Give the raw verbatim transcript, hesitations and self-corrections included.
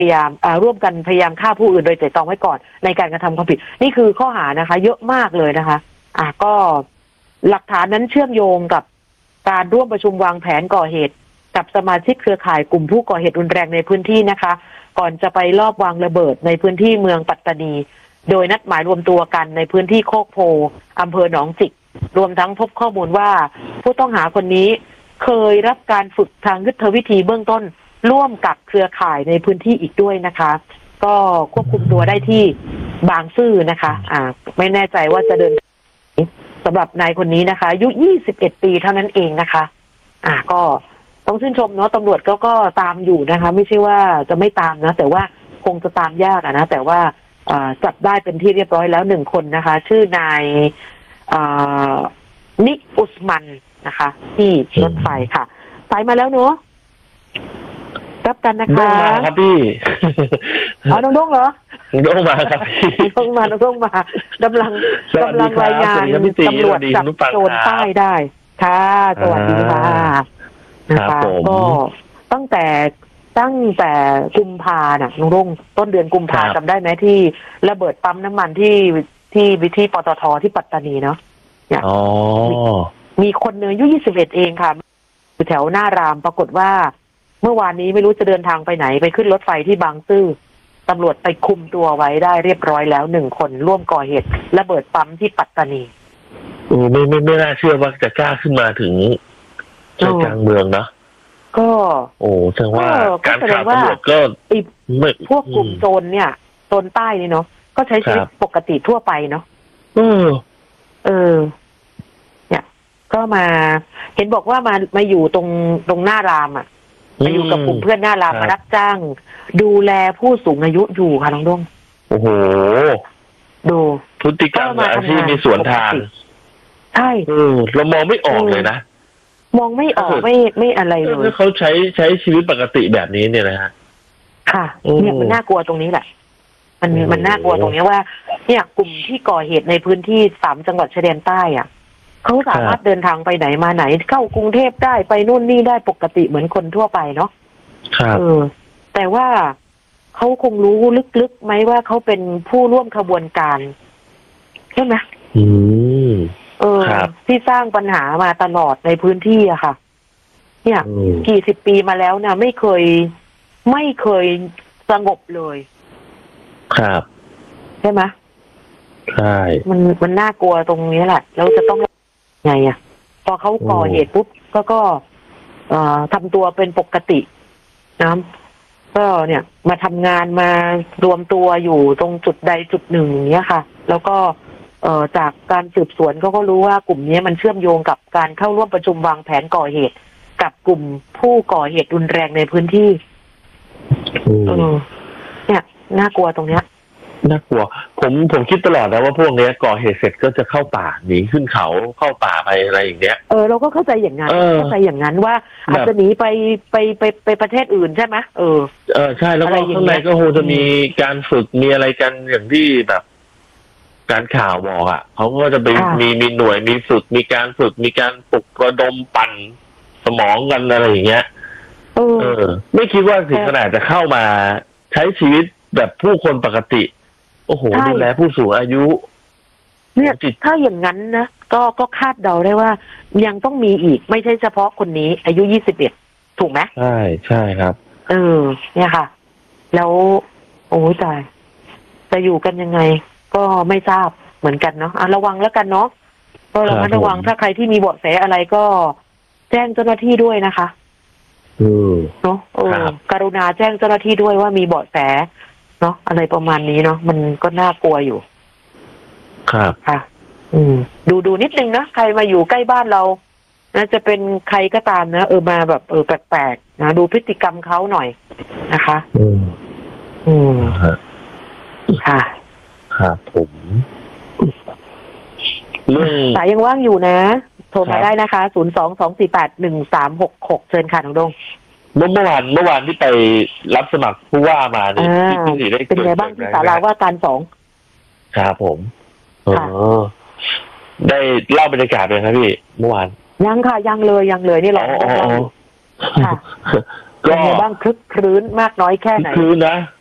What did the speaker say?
พยายามร่วมกันพยายามฆ่าผู้อื่นโดยไตร่ตรองไว้ก่อนในการกระทำความผิดนี่คือข้อหานะคะเยอะมากเลยนะคะอ่ะก็หลักฐานนั้นเชื่อมโยงกับการร่วมประชุมวางแผนก่อเหตุกับสมาชิกเครือข่ายกลุ่มผู้ก่อเหตุรุนแรงในพื้นที่นะคะก่อนจะไปลอบวางระเบิดในพื้นที่เมืองปัตตานีโดยนัดหมายรวมตัวกันในพื้นที่โคกโพอำเภอหนองจิกรวมทั้งพบข้อมูลว่าผู้ต้องหาคนนี้เคยรับการฝึกทางยุทธวิธีเบื้องต้นร่วมกับเครือข่ายในพื้นที่อีกด้วยนะคะก็ควบคุมตัวได้ที่บางซื่อนะคะอ่าไม่แน่ใจว่าจะเดินสำหรับนายคนนี้นะคะอายุยี่สิบเอ็ดปีเท่านั้นเองนะคะอ่าก็ต้องชื่นชมเนาะตำรวจก็ก็ตามอยู่นะคะไม่ใช่ว่าจะไม่ตามนะแต่ว่าคงจะตามยากอะนะแต่ว่าจับได้เป็นที่เรียบร้อยแล้วหนึ่งคนนะคะชื่อนายนิกอุสมันนะคะที่รถไฟค่ะสายมาแล้วเนาะรับกันนะคะน้องมาครับพี่อ๋อน้องน้องเหรอน้องมาครับน้องมาน้องมากำลังกำลังรายงานตำรวจจับโจรใต้ได้ค่ะสวัสดีค่ะนะคะก็ตั้งแต่ตั้งแต่กุมภาน่ะน้องรุ่งต้นเดือนกุมภาจำได้ไหมที่ระเบิดปั๊มน้ำมันที่ที่วิธีปตท.ที่ปัตตานีเนาะเนี่ยมีคนเนื้ออายุยี่สิบเอ็ดเองค่ะอยู่แถวหน้ารามปรากฏว่าเมื่อวานนี้ไม่รู้จะเดินทางไปไหนไปขึ้นรถไฟที่บางซื่อตำรวจไปคุมตัวไว้ได้เรียบร้อยแล้วหนึ่งคนร่วมก่อเหตุระเบิดปั๊มที่ปัตตานีโอ้ไม่ไม่ไม่น่าเชื่อว่าจะกล้าขึ้นมาถึงใจกลางเมืองนะก็โอ้แสดงว่าการข่าวตำรวจก็พวกกลุ่มโจรเนี่ยโจรใต้นี่เนาะก็ใช้ชีวิตปกติทั่วไปเนาะเออเออเนี่ยก็มาเห็นบอกว่ามามาอยู่ตรงตรงหน้ารามอ่ะมาอยู่กับกลุ่มเพื่อนหน้ารามมารับจ้างดูแลผู้สูงอายุอยู่ค่ะน้องดงโอ้โหดูพฤติกรรมอาชีพมีสวนทางใช่เออเรามองไม่ออกเลยนะมองไม่ออกไม่ไม่อะไรเลยเขาใช้ใช้ชีวิตปกติแบบนี้เนี่ยนะฮะค่ะเนี่ยมันน่ากลัวตรงนี้แหละมันมันน่ากลัวตรงนี้ว่าเนี่ยกลุ่มที่ก่อเหตุในพื้นที่สามจังหวัดชายแดนใต้อ่ะเขาสามารถเดินทางไปไหนมาไหนเข้ากรุงเทพได้ไปนู่นนี่ได้ปกติเหมือนคนทั่วไปเนาะครับเออแต่ว่าเขาคงรู้ลึกๆไหมว่าเขาเป็นผู้ร่วมขบวนการใช่ไหมอืมเออที่สร้างปัญหามาตลอดในพื้นที่อะค่ะเนี่ยกี่สิบปีมาแล้วนะไม่เคยไม่เคยสงบเลยครับใช่ไหมใช่มันมันน่ากลัวตรงนี้แหละแล้วจะต้องไงอะพอเขาก่อเหตุปุ๊บก็ก็เอ่อทำตัวเป็นปกตินะก็เนี่ยมาทำงานมารวมตัวอยู่ตรงจุดใดจุดหนึ่งอย่างเงี้ยค่ะแล้วก็เอ่อจากการสืบสวนเขาก็รู้ว่ากลุ่มนี้มันเชื่อมโยงกับการเข้าร่วมประชุมวางแผนก่อเหตุกับกลุ่มผู้ก่อเหตุรุนแรงในพื้นที่เออเนี่ยน่ากลัวตรงเนี้ยน่ากลัวผมผมคิดตลอดนะว่าพวกนี้ก่อเหตุเสร็จก็จะเข้าป่าหนีขึ้นเขาเข้าป่าไปอะไรอย่างเงี้ยเออเราก็เข้าใจอย่างนั้นเข้าใจอย่างนั้นว่าอาจจะหนีไปไปไปไปประเทศอื่นใช่ไหมเออเออใช่แล้วก็ข้างในก็คงจะมีการฝึกมีอะไรกันอย่างที่แบบการข่าวบอกอ่ะเขาก็จะไปมีมีหน่วยมีฝึกมีการฝึกมีการปลุกระดมปั่นสมองกันอะไรอย่างเงี้ยเออไม่คิดว่าถึงขนาดจะเข้ามาใช้ชีวิตแบบผู้คนปกติโอ้โหดูแลผู้สูงอายุเนี่ยถ้าอย่างนั้นนะก็ก็คาดเดาได้ว่ายังต้องมีอีกไม่ใช่เฉพาะคนนี้อายุยี่สิบเอ็ดถูกไหมใช่ใช่ครับเออเนี่ยค่ะแล้วโอ้ยตายจะอยู่กันยังไงก็ไม่ทราบเหมือนกันเนาะอ่ะระวังแล้วกันเนาะก็ระมัดระวังถ้าใครที่มีเบาะแสอะไรก็แจ้งเจ้าหน้าที่ด้วยนะคะเนาะเออกรุณาแจ้งเจ้าหน้าที่ด้วยว่ามีเบาะแสเนาะอะไรประมาณนี้เนาะมันก็น่ากลัวอยู่ครับค่ะอืมดูดูนิดนึงนะใครมาอยู่ใกล้บ้านเรานะจะเป็นใครก็ตามนะเออมาแบบเออแปลกๆนะดูพฤติกรรมเขาหน่อยนะคะอืมอืมค่ะครับผมเรื่องสายยังว่างอยู่นะโทรมาได้นะคะศูนย์สองสองสี่แปดหนึ่งสามหกหกเชิญค่ะน้องดงเมื่อเมื่อวานเมื่อวานที่ไปรับสมัครผู้ว่ามาเนี่ยพี่สีได้เป็นไงบ้างที่ศาลาว่าการสองครับผมเออได้เล่าบรรยากาศเลยครับพี่เมื่อวานยังค่ะยังเลยยังเลยนี่หรอค่ะเป็นไงบ้างคลึกครื้นมากน้อยแค่ไหนคือนะ